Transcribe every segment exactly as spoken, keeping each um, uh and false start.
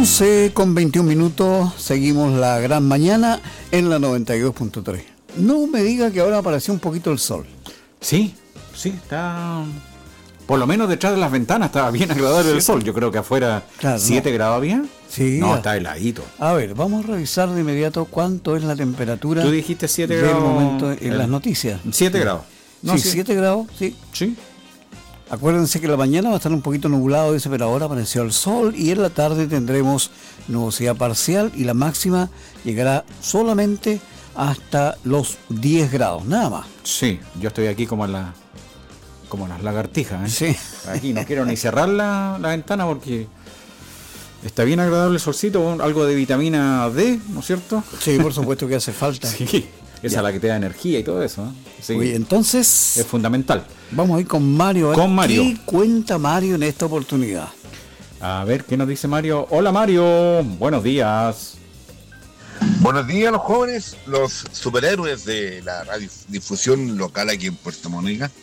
once con veintiún minutos, seguimos la gran mañana en la noventa y dos punto tres. No me diga que ahora apareció un poquito el sol. Sí, sí, está... Por lo menos detrás de las ventanas estaba bien agradable sí. el sol. Yo creo que afuera claro, siete no. grados había. Sí. No, está heladito. A ver, vamos a revisar de inmediato cuánto es la temperatura. Tú dijiste siete grados. Momento en el... las noticias. siete grados. No, sí, siete grados, sí. Sí. Acuérdense que la mañana va a estar un poquito nublado, dice, pero ahora apareció el sol y en la tarde tendremos nubosidad parcial y la máxima llegará solamente hasta los diez grados, nada más. Sí, yo estoy aquí como en la, como en las lagartijas, Sí. ¿eh? Aquí no quiero ni cerrar la, la ventana porque está bien agradable el solcito, algo de vitamina D, ¿no es cierto? Sí, por supuesto que hace falta. Sí. Esa es la que te da energía y todo eso, ¿eh? Sí. Oye, entonces... Es fundamental. Vamos a ir con Mario. Con Mario. ¿Qué cuenta Mario en esta oportunidad? A ver, ¿qué nos dice Mario? Hola Mario, buenos días. Buenos días los jóvenes, los superhéroes de la radiodifusión local aquí en Puerto Mónica.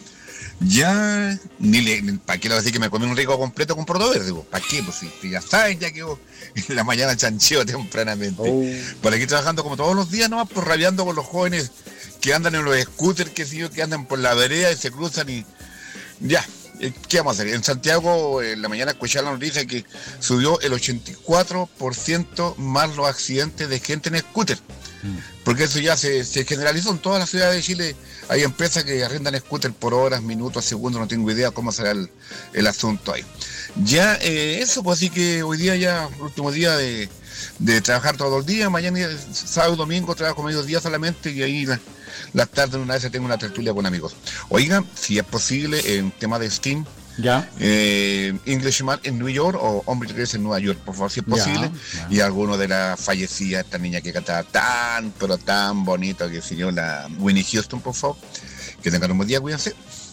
Ya, ni le, ¿para qué le voy a decir que me comí un rico completo con Porto Verde? ¿Para qué? Pues si ya saben, ya que yo en la mañana chancheo tempranamente. Oh. Por aquí trabajando como todos los días, nomás, por rabiando con los jóvenes que andan en los scooters, que, sí, que andan por la vereda y se cruzan y ya. ¿Qué vamos a hacer? En Santiago, en la mañana escuché la noticia que subió el ochenta y cuatro por ciento más los accidentes de gente en scooter. Mm. Porque eso ya se, se generalizó en todas las ciudades de Chile. Hay empresas que arrendan scooter por horas, minutos, segundos, no tengo idea cómo será el, el asunto ahí. Ya eh, eso, pues así que hoy día ya, el último día de, de trabajar todo el día, mañana, sábado y domingo trabajo medio día solamente y ahí la, las tardes una vez tengo una tertulia con amigos. Oigan, si es posible, en tema de Steam, ya eh, Englishman en New York o Hombre Inglés en Nueva York, por favor, si es posible. Ya, ya. Y alguno de las fallecidas, esta niña que cantaba tan, pero tan bonito que siguió la Winnie Houston, por favor. Que tengan un buen día, cuídense.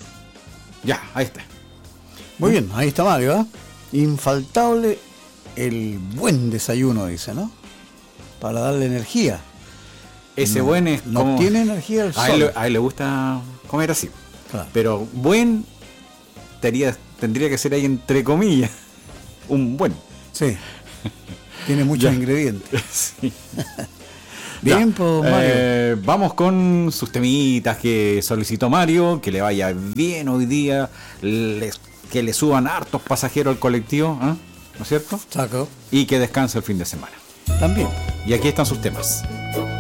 Ya, ahí está. Muy bien, ahí está Mario, ¿eh? Infaltable el buen desayuno, dice, ¿no? Para darle energía. Ese no, buen es no como... tiene energía el sol. A él, a él le gusta comer así. Claro. Pero buen tendría, tendría que ser ahí entre comillas. Un buen. Sí. Tiene muchos ingredientes. Sí. Bien, pues Mario. Eh, vamos con sus temitas que solicitó Mario. Que le vaya bien hoy día. Les, que le suban hartos pasajeros al colectivo, ¿eh? ¿No es cierto? Saco. Y que descanse el fin de semana. También. Y aquí están sus temas.